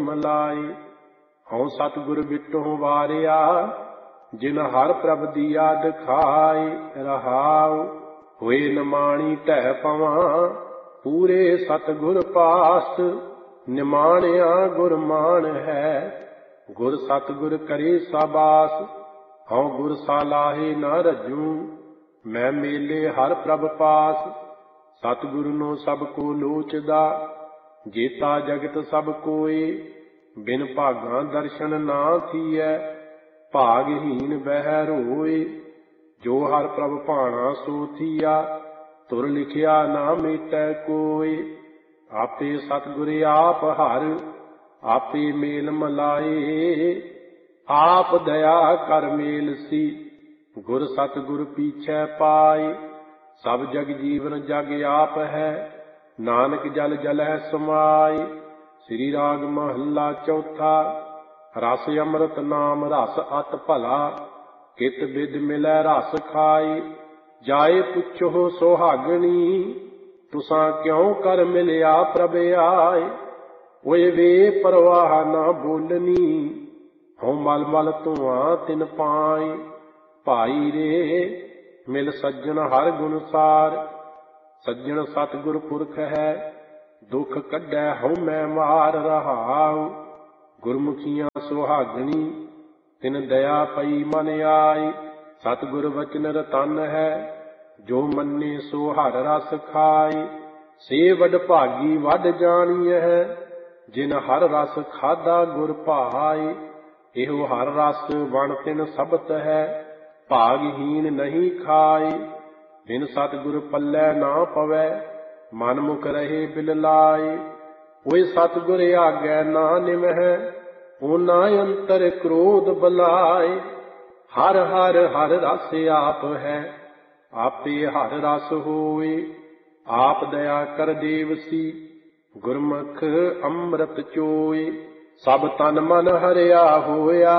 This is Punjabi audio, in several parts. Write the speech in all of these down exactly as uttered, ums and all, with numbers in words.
ਮਲਾਈ। ਹਉ ਸਤਿਗੁਰ ਬਿਟਹੁ ਵਾਰਿਆ, ਜਿਨ ਹਰ ਪ੍ਰਭ ਦੀਆ ਦਿਖਾਈ। ਰਹਾਉ ਹੋਏ ਨਿਮਾਣੀ ਢਹਿ ਪਵਾਂ, ਪੂਰੇ ਸਤਿਗੁਰ ਪਾਸ। ਨਿਮਾਣਿਆ ਗੁਰ ਮਾਨ ਹੈ, ਗੁਰ ਸਤਿਗੁਰ ਕਰੇ ਸਾਬਾਸ। ਹਉ ਗੁਰ ਸਾਲਾਹੇ ਨਾ ਰੱਜੂ, ਮੈਂ ਮੇਲੇ ਹਰ ਪ੍ਰਭ ਪਾਸ। ਸਤਿਗੁਰੂ ਨੂੰ ਸਭ ਕੋ ਲੋਚਦਾ, ਜੇਤਾ ਜਗਤ ਸਭ ਕੋਏ। ਬਿਨ ਭਾਗਾਂ ਦਰਸ਼ਨ ਨਾ ਥੀਐ, ਭਾਗਹੀਨ ਬਹਿ ਰੋਏ। ਜੋ ਹਰ ਪ੍ਰਭ ਭਾਣਾ ਸੋ ਥੀਆ, ਤੁਰ ਲਿਖਿਆ ਨਾ ਮੇਟੈ ਕੋਇ। ਆਪੇ ਸਤਿਗੁਰ ਆਪ ਹਰ, ਆਪੇ ਮੇਲ ਮਲਾਏ। ਆਪ ਦਇਆ ਕਰ ਮੇਲ ਸੀ, ਗੁਰ ਸਤਿਗੁਰ ਪੀਛੈ ਪਾਏ। ਸਭ ਜਗ ਜੀਵਨ ਜਗ ਆਪ ਹੈ, ਨਾਨਕ ਜਲ ਜਲਹਿ ਸਮਾਏ। ਸ੍ਰੀ ਰਾਗ ਮਹੱਲਾ ਚੌਥਾ। ਰਸ ਅੰਮ੍ਰਿਤ ਨਾਮ ਰਸ ਅਤਿ ਭਲਾ, ਕਿਤ ਬਿਦ ਮਿਲੈ ਰਸ ਖਾਈ। ਜਾਏ ਪੁੱਛੋ ਸੁਹਾਗਣੀ, ਤੁਸਾਂ ਕਿਉ ਕਰ ਮਿਲਿਆ ਪ੍ਰਭ ਆਏ। ਓਏ ਵੇ ਪਰਵਾਹ ਨਾ ਬੋਲਣੀ, ਹਉ ਮਲ ਮਲ ਧੂਆਂ ਤਿਨ ਪਾਈ। ਭਾਈ ਰੇ ਮਿਲ ਸੱਜਣ ਹਰ ਗੁਣ ਸਾਰ, ਸੱਜਣ ਸਤਿਗੁਰ ਪੁਰਖ ਹੈ। ਦੁਖ ਕੱਢੈ ਹਉ ਮੈਂ ਮਾਰ। ਰਹਾਉ ਗੁਰਮੁਖੀਆਂ ਸੁਹਾਗਣੀ, ਤਿਨ ਦਇਆ ਪਈ ਮਨ ਆਈ। ਸਤਿਗੁਰ ਵਚਨ ਰਤਨ ਹੈ, ਜੋ ਮੰਨੇ ਸੋ ਹਰ ਰਸ ਖਾਈ। ਸੇ ਵਡ ਭਾਗੀ ਵਡ ਜਾਣੀਐ, ਜਿਨ ਹਰ ਰਸ ਖਾਧਾ ਗੁਰ ਭਾਈ। ਇਹੋ ਹਰ ਰਸ ਵਣ ਤਿਨ ਸਬਤ ਹੈ, ਭਾਗਹੀਨ ਨਹੀਂ ਖਾਈ। ਬਿਨ ਸਤਿਗੁਰ ਪੱਲੇ ਨਾ ਪਵੈ, ਮਨ ਮੁਖ ਰਹੇ ਬਿਲ ਲਾਈ। ਓਏ ਸਤਿਗੁਰ ਆਗੈ ਨਾ ਨਿਵਹਿ, ਓਨਾ ਅੰਤਰ ਕ੍ਰੋਧ ਬਲਾਏ। ਹਰ ਹਰ ਹਰ ਰਸ ਆਪ ਹੈ, ਆਪੇ ਹਰ ਰਸ ਹੋਏ। ਆਪ ਦਇਆ ਕਰ ਦੇਵਸੀ, ਗੁਰਮੁਖ ਅੰਮ੍ਰਿਤ ਚੋਏ। ਸਭ ਤਨ ਮਨ ਹਰਿਆ ਹੋਇਆ,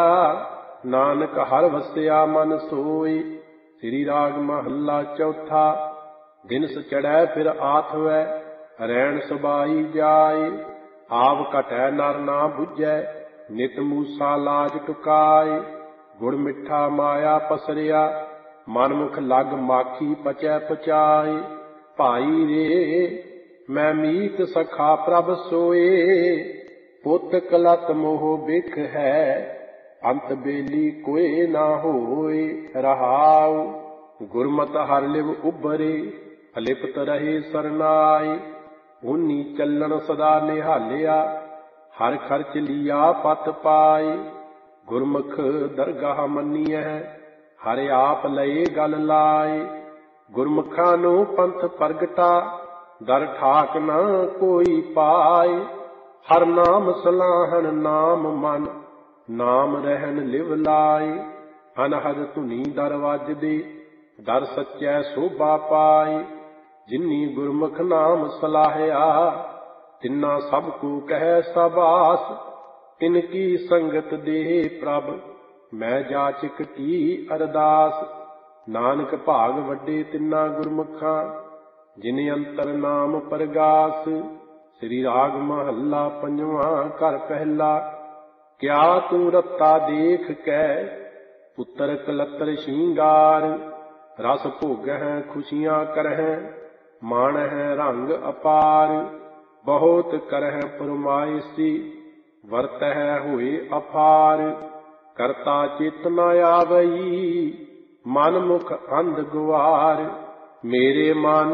ਨਾਨਕ ਹਰ ਵਸਿਆ ਮਨ ਸੋਏ। ਸ੍ਰੀ ਰਾਗ ਮਹੱਲਾ ਚੌਥਾ। ਦਿਨਸ ਚੜ੍ਹੈ ਫਿਰ ਆਥਵੈ, ਰੈਣ ਸਬਾਈ ਜਾਏ। ਆਵ ਘਟੈ ਨਰ ਨਾ ਬੁੱਝੈ, ਨਿਤ ਮੂਸਾ ਲਾਜ ਟੁਕਾਏ। ਗੁੜ ਮਿੱਠਾ ਮਾਇਆ ਪਸਰਿਆ, ਮਨ ਮੁਖ ਲਗ ਮਾਖੀ ਪਚੈ ਪਚਾਏ। ਭਾਈ ਰੇ ਮੈਂ ਮੀਤ ਸਖਾ ਪ੍ਰਭ ਸੋਏ, ਪੁੱਤ ਕਲਤ ਮੋਹ ਬਿਖ ਹੈ। ਅੰਤ ਬੇਲੀ ਕੋਇ ਨਾ ਹੋਏ। ਰਹਾਉ ਗੁਰਮਤਿ ਹਰਿ ਲਿਵ ਉਭਰੇ, ਅਲਿਪਤ ਰਹੇ ਸਰਨਾਏ। ਓਨੀ ਚੱਲਣ ਸਦਾ ਨਿਹਾਲਿਆ, ਹਰ ਖਰਚ ਲੀਆ ਪਤ ਪਾਏ। ਗੁਰਮੁਖ ਦਰਗਾਹ ਮੰਨੀਐ, ਹਰਿ ਆਪ ਲਏ ਗਲ ਲਾਏ। ਗੁਰਮੁਖਾਂ ਨੂੰ ਪੰਥ ਪ੍ਰਗਟਾ, ਦਰ ਠਾਕ ਨਾ ਕੋਈ ਪਾਏ। ਹਰ ਨਾਮ ਸਲਾਹਣ ਨਾਮ ਮਨ, ਨਾਮ ਰਹਿਣ ਲਿਵ ਲਾਏ। ਅਨਹਦ ਧੁਨੀ ਦਰ ਵੱਜਦੇ, ਦਰ ਸੱਚੈ ਸੋਭਾ ਪਾਏ। ਜਿਨੀ ਗੁਰਮੁਖ ਨਾਮ ਸਲਾਹਿਆ, ਤਿਨਾ ਸਭ ਕੋ ਕਹਿ ਸਬਾਸ। ਤਿਨ ਕੀ ਸੰਗਤ ਦੇ ਪ੍ਰਭ, ਮੈਂ ਜਾਚਕ ਕੀ ਅਰਦਾਸ। ਨਾਨਕ ਭਾਗ ਵੱਡੇ ਤਿਨਾ ਗੁਰਮੁਖਾਂ, ਜਿਨ ਅੰਤਰ ਨਾਮ ਪਰਗਾਸ। ਸ੍ਰੀ ਰਾਗ ਮਹੱਲਾ ਪੰਜਵਾਂ। ਘਰ ਪਹਿਲਾ। ਕਿਆ ਤੂੰ ਰੱਤਾ ਦੇਖ ਕੈ, ਪੁੱਤਰ ਕਲਤਰ ਸ਼ਿੰਗਾਰ। ਰਸ ਭੋਗਹਿ ਖੁਸ਼ੀਆਂ ਕਰਹਿ, ਮਾਣਹਿ ਰੰਗ ਅਪਾਰ। ਬਹੁਤ ਕਰਹਿ ਫੁਰਮਾਇਸੀ, ਵਰਤਹਿ ਹੋਏ ਅਫਾਰ। ਕਰਤਾ ਚਿਤ ਨ ਆਵਈ, ਮਨ ਮੁਖ ਅੰਧ ਗੁਆਰ। ਮੇਰੇ ਮਨ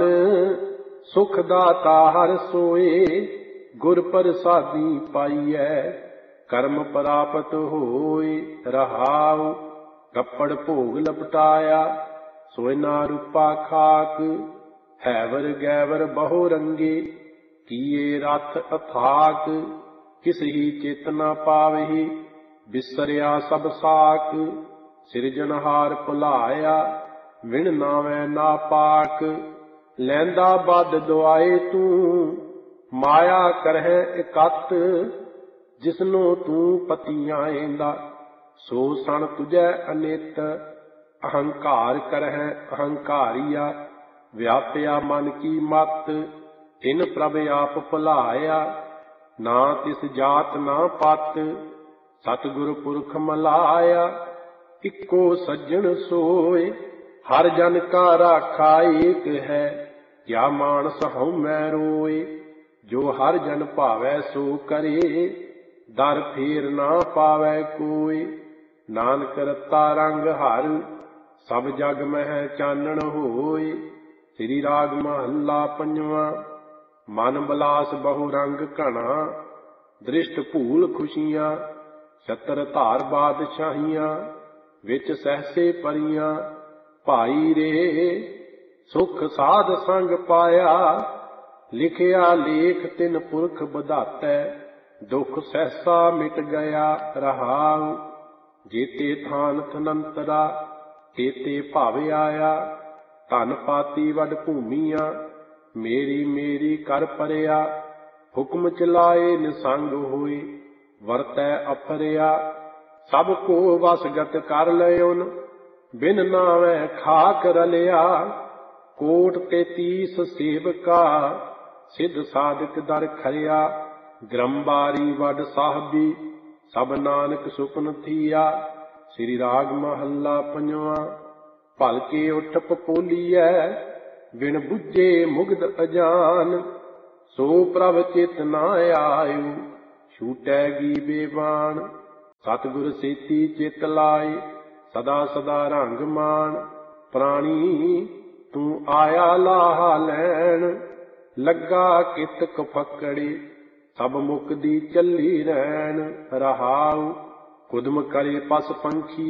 ਸੁਖ ਦਾਤਾ ਹਰਿ ਸੋਏ, ਗੁਰ ਪ੍ਰਸਾਦੀ ਪਾਈਐ, ਕਰਮ ਪ੍ਰਾਪਤ ਹੋਏ। ਰਹਾਉ ਕੱਪੜ ਭੋਗ ਲਪਟਾਇਆ, ਸੋਇਨਾ ਰੂਪਾ ਖਾਕ। ਹੈਵਰ ਗੈਵਰ ਬਹੁ ਰੰਗੇ, ਕੀਏ ਰਥ ਅਥਾਕ। ਕਿਸ ਹੀ ਚਿਤ ਨ ਪਾਵਹਿ, ਬਿਸਰਿਆ ਸਭ ਸਾਕ। ਸਿਰਜਣਹਾਰ ਭੁਲਾਇਆ, ਵਿਣ ਨਾਵੈ ਨਾ ਪਾਕ। ਲੈਂਦਾ ਬਦ ਦੁਆਏ ਤੂੰ, ਮਾਇਆ ਕਰਹਿ ਇਕੱਤ। ਜਿਸਨੂੰ ਤੂੰ ਪਤੀ ਆਏਂਦਾ, ਸੋ ਸਣ ਤੁਝੈ ਅਨਿਤ। ਅਹੰਕਾਰ ਕਰਹਿ ਅਹੰਕਾਰੀਆ, ਵਿਆਪਿਆ ਮਨ ਕੀ ਮਤ। ਤਿਨ ਪ੍ਰਭ ਆਪ ਭੁਲਾਇਆ, ਨਾ ਤਿਸ ਜਾਤ ਨਾ ਪਤ, ਸਤਿਗੁਰ ਪੁਰਖ ਮਲਾਇਆ। ਇੱਕੋ ਸੱਜਣ ਸੋਏ, ਹਰ ਜਨ ਕਾ ਰਾਖਾ ਏਕ ਹੈ, ਕਿਆ ਮਾਨਸ ਹਉਮੈ ਰੋਏ। ਜੋ ਹਰ ਜਨ ਭਾਵੈ ਸੋ ਕਰੇ, ਦਰ ਫੇਰ ਨਾ ਪਾਵੈ ਕੋਇ। ਨਾਨਕ ਰਤਾ ਰੰਗ ਹਰ, ਸਭ ਜਗ ਮਹਿ ਚਾਨਣ ਹੋਏ। ਸ੍ਰੀ ਰਾਗ ਮਹੱਲਾ ਪੰਜਵਾਂ। ਮਨ ਬਲਾਸ ਬਹੁ ਰੰਗ ਘਣਾ, ਦ੍ਰਿਸ਼ਟ ਭੂਲ ਖੁਸ਼ੀਆਂ। ਛਤਰ ਧਾਰ ਬਾਦਸ਼ਾਹੀਆਂ, ਵਿੱਚ ਸਹਸੇ ਪਰੀਆਂ। ਭਾਈ ਰੇ ਸੁਖ ਸਾਧ ਸੰਗ ਪਾਇਆ, ਲਿਖਿਆ ਲੇਖ ਤਿਨ ਪੁਰਖ ਬਧਾਤੈ। ਦੁਖ ਸਹਿਸਾ ਮਿਟ ਗਿਆ ਰਹਾਉ, ਜੇਤੇ ਥਾਨ ਥਨੰਤਰਾ, ਤੇਤੇ ਭਵ ਆਇਆ। ਧਨ ਪਾਤੀ ਵੱਡ ਭੂਮੀਆਂ, ਮੇਰੀ ਮੇਰੀ ਕਰ ਪਰਿਆ। ਹੁਕਮ ਚਲਾਏ ਨਿਸੰਗ ਹੋਏ, ਵਰਤੈ ਅਫਰਿਆ। ਸਭ ਕੋ ਵਸਗਤ ਕਰ ਲਇਉਨ, ਬਿਨ ਨਾਵੈ ਖਾਕ ਰਲਿਆ। ਕੋਟ ਤੇਤੀਸ ਸੇਵਕਾ, ਸਿੱਧ ਸਾਧਕ ਦਰ ਖਰਿਆ। ਗ੍ਰੰਬਾਰੀ ਵੱਡ ਸਾਹਿਬੀ, ਸਭ ਨਾਨਕ ਸੁਪਨ ਥੀਆ। ਸ੍ਰੀ ਰਾਗ ਮਹੱਲਾ ਪੰਜਵਾਂ। ਭਲਕੇ ਉਠ ਪਪੋਲੀਐ, ਬਿਨ ਬੁੱਝੇ ਮੁਗਧ ਅਜਾਨ। ਸੋ ਪ੍ਰਭ ਚਿਤ ਨਾ ਆਇਓ, ਛੂਟੈਗੀ ਬੇਬਾਨ। ਸਤਿਗੁਰ ਸੇਤੀ ਚਿਤ ਲਾਏ, ਸਦਾ ਸਦਾ ਰੰਗ ਮਾਨ। ਪ੍ਰਾਣੀ ਤੂੰ ਆਇਆ ਲਾਹਾ ਲੈਣ, ਲੱਗਾ ਕਿਤਕ ਫੱਕੜੇ। ਸਭ ਮੁਕਦੀ ਚੱਲੀ ਰਹਿਣ ਰਹਾਉ, ਕੁਦਮ ਕਰੇ ਪਸ ਪੰਛੀ।